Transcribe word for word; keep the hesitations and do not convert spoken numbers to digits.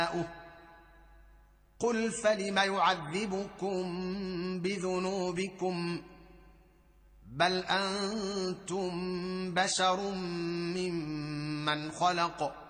قل فلم يعذبكم بذنوبكم بل أنتم بشر ممن خلق